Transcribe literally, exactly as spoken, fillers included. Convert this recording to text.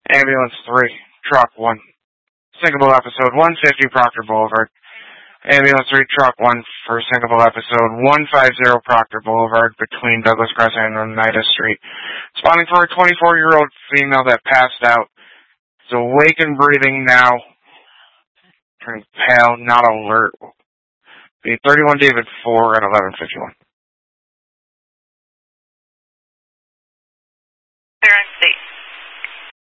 Ambulance three, Truck one. Sinkable episode one fifty, Proctor Boulevard. Ambulance three, Truck one for sinkable episode one fifty, Proctor Boulevard, between Douglas Crescent and Oneida Street. Spawning for a twenty-four-year-old female that passed out. Is awake and breathing now. Turning pale, not alert. Be thirty-one David four at eleven fifty-one.